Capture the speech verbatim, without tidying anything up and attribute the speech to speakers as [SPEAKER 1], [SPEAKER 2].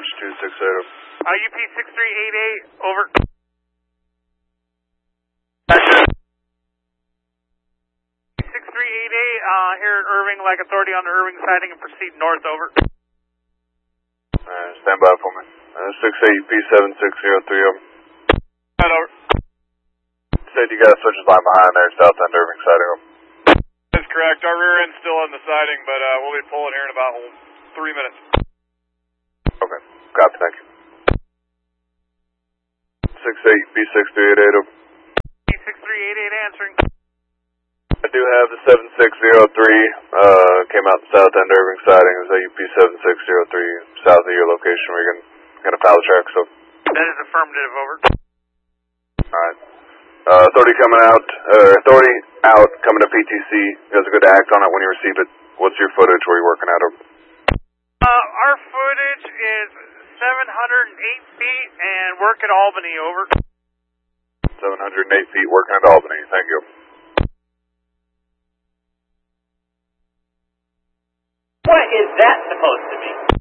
[SPEAKER 1] dispatch two six eight.
[SPEAKER 2] Uh, U P six three eight eight, over. six three eight eight, uh, here at Irving, like authority on the Irving sighting and proceed north, over.
[SPEAKER 1] Alright, stand by for me. Uh, six eight U P seven six zero three, over.
[SPEAKER 2] Right, over.
[SPEAKER 1] Said you got a switches line behind there, south end Irving sighting, over.
[SPEAKER 3] That's correct. Our rear end's still on the siding, but uh, we'll be pulling here in about three minutes.
[SPEAKER 1] Okay, copy, thank you. six eight B six three eight eight, over.
[SPEAKER 2] B six three eight eight answering.
[SPEAKER 1] I do have the seven six zero three, uh, came out the south end Irving sighting. Is that U P seven six zero three, south of your location where you're going to pallet track, so.
[SPEAKER 2] That is affirmative, over.
[SPEAKER 1] Alright. Uh, authority coming out, uh, authority out, coming to P T C. You guys are good to act on it when you receive it. What's your footage? Where are you working at, over?
[SPEAKER 2] Uh, our footage is seven hundred eight feet and work at Albany, over.
[SPEAKER 1] seven hundred eight feet working at Albany, thank you.
[SPEAKER 4] What is that supposed to be?